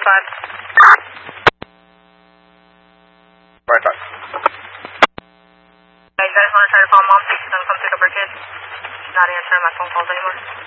Right back. Hey, you guys want to try to call Mom, please? Come pick up her kid. She's not answering my phone calls anymore.